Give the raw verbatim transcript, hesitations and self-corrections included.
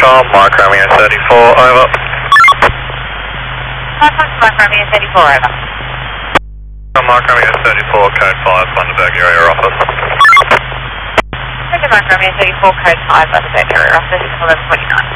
Foxtrot, Mark Romeo thirty-four, over. Mark Romeo thirty-four, over. Mark Romeo thirty-four, code five, Bundaberg area office. Mark Romeo thirty-four, code five, Bundaberg area office, eleven twenty-nine.